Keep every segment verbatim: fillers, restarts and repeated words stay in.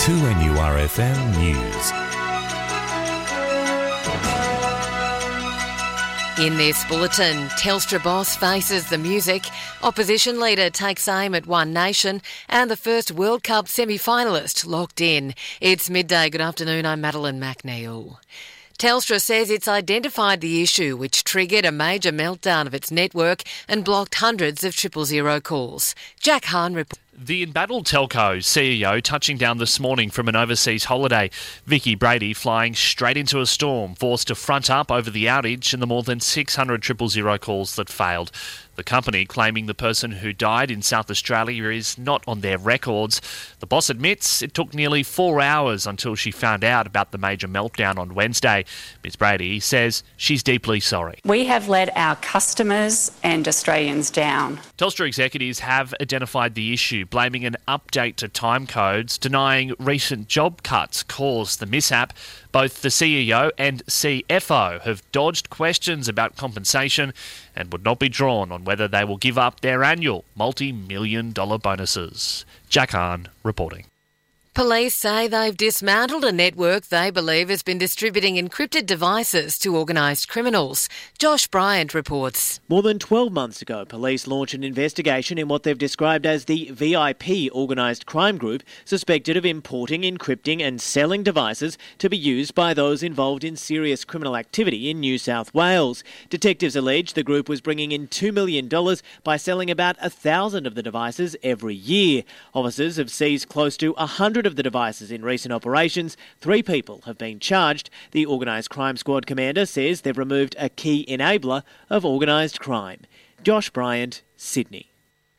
two N U R F M News. In this bulletin, Telstra boss faces the music, opposition leader takes aim at One Nation, and the first World Cup semi-finalist locked in. It's midday. Good afternoon, I'm Madeline McNeil. Telstra says it's identified the issue which triggered a major meltdown of its network and blocked hundreds of triple zero calls. Jack Hahn reports. The embattled telco C E O touching down this morning from an overseas holiday. Vicky Brady flying straight into a storm, forced to front up over the outage and the more than six hundred triple zero calls that failed. The company claiming the person who died in South Australia is not on their records. The boss admits it took nearly four hours until she found out about the major meltdown on Wednesday. Miz Brady says she's deeply sorry. We have let our customers and Australians down. Telstra executives have identified the issue, blaming an update to time codes, denying recent job cuts caused the mishap. Both the C E O and C F O have dodged questions about compensation and would not be drawn on whether they will give up their annual multi-million dollar bonuses. Jack Hahn reporting. Police say they've dismantled a network they believe has been distributing encrypted devices to organised criminals. Josh Bryant reports. More than twelve months ago, police launched an investigation in what they've described as the V I P organised crime group, suspected of importing, encrypting and selling devices to be used by those involved in serious criminal activity in New South Wales. Detectives allege the group was bringing in two million dollars by selling about one thousand of the devices every year. Officers have seized close to one hundred of the devices in recent operations. Three people have been charged. The Organised Crime Squad commander says they've removed a key enabler of organised crime. Josh Bryant, Sydney.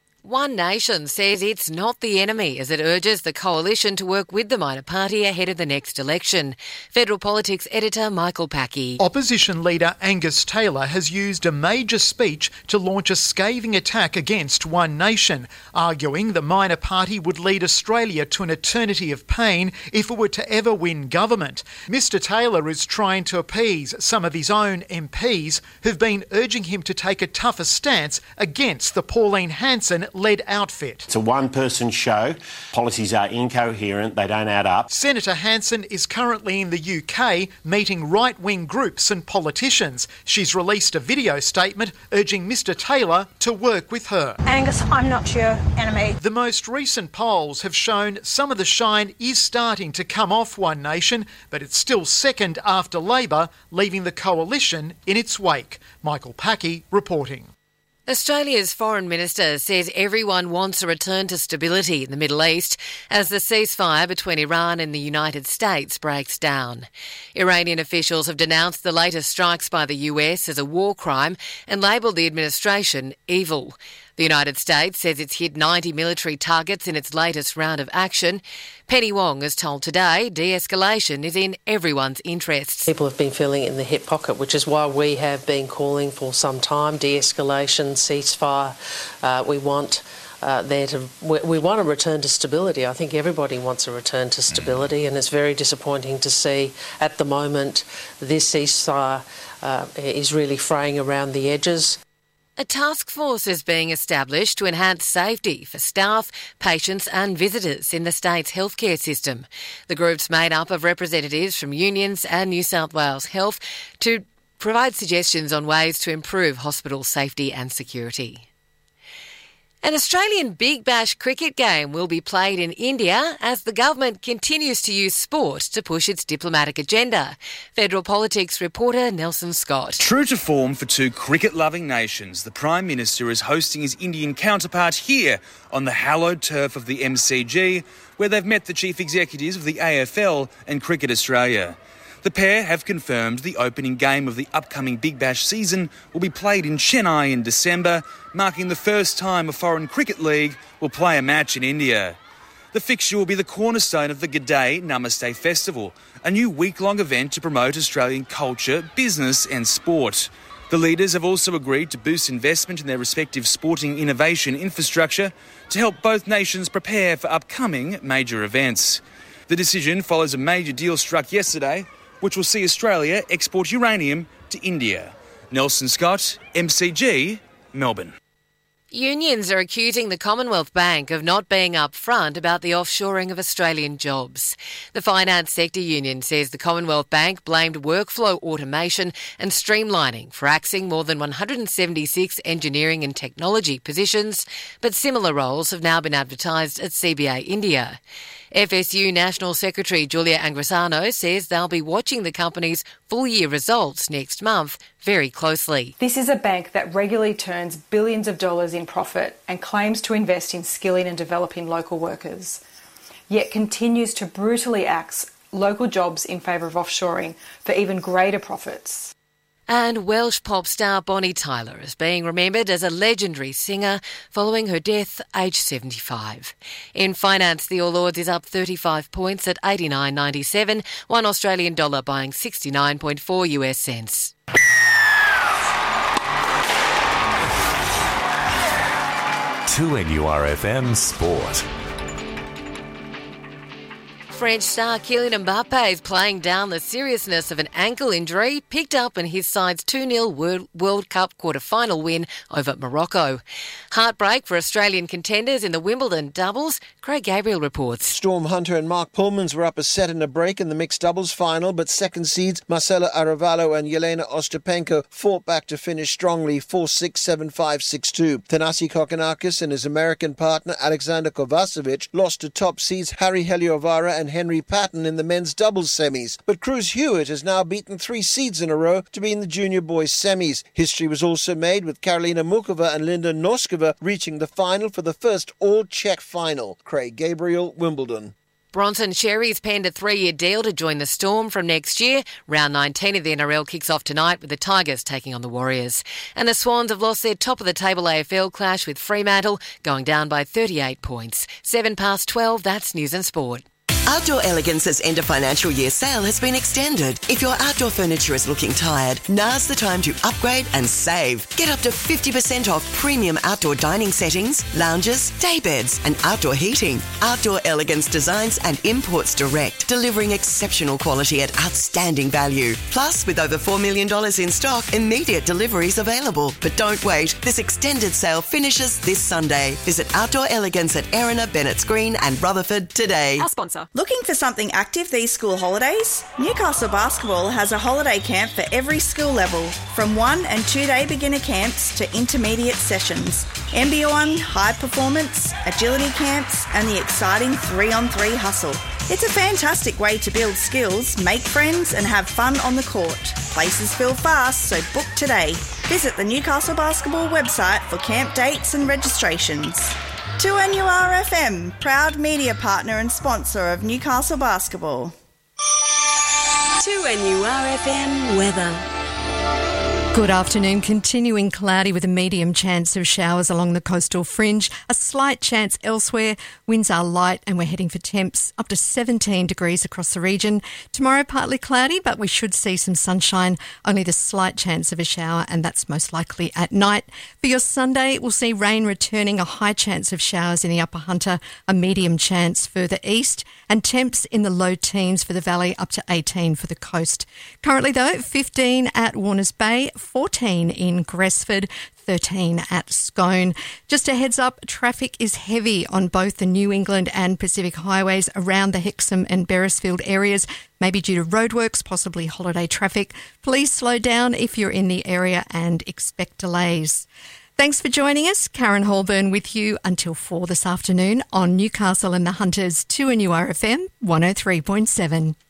One Nation says it's not the enemy as it urges the coalition to work with the minor party ahead of the next election. Federal Politics editor Michael Packey. Opposition leader Angus Taylor has used a major speech to launch a scathing attack against One Nation, arguing the minor party would lead Australia to an eternity of pain if it were to ever win government. Mister Taylor is trying to appease some of his own M Ps who've been urging him to take a tougher stance against the Pauline Hanson led outfit. It's a one-person show. Policies are incoherent. They don't add up. Senator Hanson is currently in the U K meeting right-wing groups and politicians. She's released a video statement urging Mister Taylor to work with her. Angus, I'm not your enemy. The most recent polls have shown some of the shine is starting to come off One Nation, but it's still second after Labor, leaving the coalition in its wake. Michael Packey reporting. Australia's Foreign Minister says everyone wants a return to stability in the Middle East as the ceasefire between Iran and the United States breaks down. Iranian officials have denounced the latest strikes by the U S as a war crime and labelled the administration evil. The United States says it's hit ninety military targets in its latest round of action. Penny Wong has told Today de-escalation is in everyone's interests. People have been feeling it in the hip pocket, which is why we have been calling for some time de-escalation, ceasefire. Uh, we want uh, there to we, we want a return to stability. I think everybody wants a return to stability, and it's very disappointing to see at the moment this ceasefire uh, is really fraying around the edges. A task force is being established to enhance safety for staff, patients and visitors in the state's healthcare system. The group's made up of representatives from unions and New South Wales Health to provide suggestions on ways to improve hospital safety and security. An Australian Big Bash cricket game will be played in India as the government continues to use sport to push its diplomatic agenda. Federal Politics reporter Nelson Scott. True to form for two cricket-loving nations, the Prime Minister is hosting his Indian counterpart here on the hallowed turf of the M C G, where they've met the chief executives of the A F L and Cricket Australia. The pair have confirmed the opening game of the upcoming Big Bash season will be played in Chennai in December, marking the first time a foreign cricket league will play a match in India. The fixture will be the cornerstone of the G'day Namaste Festival, a new week-long event to promote Australian culture, business and sport. The leaders have also agreed to boost investment in their respective sporting innovation infrastructure to help both nations prepare for upcoming major events. The decision follows a major deal struck yesterday, which will see Australia export uranium to India. Nelson Scott, M C G, Melbourne. Unions are accusing the Commonwealth Bank of not being upfront about the offshoring of Australian jobs. The finance sector union says the Commonwealth Bank blamed workflow automation and streamlining for axing more than one hundred seventy-six engineering and technology positions, but similar roles have now been advertised at C B A India. F S U National Secretary Julia Angrisano says they'll be watching the company's full-year results next month very closely. This is a bank that regularly turns billions of dollars in profit and claims to invest in skilling and developing local workers, yet continues to brutally axe local jobs in favour of offshoring for even greater profits. And Welsh pop star Bonnie Tyler is being remembered as a legendary singer following her death aged seventy-five. In finance, the All Ords is up thirty-five points at eighty-nine ninety-seven, one Australian dollar buying sixty-nine point four US cents. two N U R F M Sport. French star Kylian Mbappe is playing down the seriousness of an ankle injury picked up in his side's two nil World Cup quarter-final win over Morocco. Heartbreak for Australian contenders in the Wimbledon doubles. Craig Gabriel reports. Storm Hunter and Mark Pullmans were up a set and a break in the mixed doubles final, but second seeds Marcela Arevalo and Yelena Ostapenko fought back to finish strongly four six, seven five, six two. Thanasi Kokkinakis and his American partner Alexander Kovacevic lost to top seeds Harry Heliovara and Henry Patton in the men's doubles semis, but Cruz Hewitt has now beaten three seeds in a row to be in the junior boys semis. History was also made with Karolina Mukova and Linda Noskova reaching the final for the first all-Czech final. Craig Gabriel, Wimbledon. Bronson Xerri's penned a three-year deal to join the Storm from next year. Round nineteen of the N R L kicks off tonight with the Tigers taking on the Warriors. And the Swans have lost their top-of-the-table A F L clash with Fremantle, going down by thirty-eight points. Seven past twelve, that's News and Sport. Outdoor Elegance's end of financial year sale has been extended. If your outdoor furniture is looking tired, now's the time to upgrade and save. Get up to fifty percent off premium outdoor dining settings, lounges, day beds and outdoor heating. Outdoor Elegance designs and imports direct, delivering exceptional quality at outstanding value. Plus, with over four million dollars in stock, immediate deliveries available. But don't wait. This extended sale finishes this Sunday. Visit Outdoor Elegance at Erina, Bennett's Green and Rutherford today. Our sponsor. Looking for something active these school holidays? Newcastle Basketball has a holiday camp for every school level, from one and two day beginner camps to intermediate sessions. M B one, high performance, agility camps and the exciting three on three hustle. It's a fantastic way to build skills, make friends and have fun on the court. Places fill fast, so book today. Visit the Newcastle Basketball website for camp dates and registrations. two N U R F M, proud media partner and sponsor of Newcastle Basketball. two N U R F M weather. Good afternoon. Continuing cloudy with a medium chance of showers along the coastal fringe. A slight chance elsewhere. Winds are light and we're heading for temps up to seventeen degrees across the region. Tomorrow partly cloudy, but we should see some sunshine. Only the slight chance of a shower, and that's most likely at night. For your Sunday, we'll see rain returning, a high chance of showers in the Upper Hunter, a medium chance further east, and temps in the low teens for the valley, up to eighteen for the coast. Currently though, fifteen at Warners Bay, fourteen in Gresford, thirteen at Scone. Just a heads up, traffic is heavy on both the New England and Pacific highways around the Hexham and Beresfield areas, maybe due to roadworks, possibly holiday traffic. Please slow down if you're in the area and expect delays. Thanks for joining us. Karen Holburn with you until four this afternoon on Newcastle and the Hunters, two N U R F M one oh three point seven.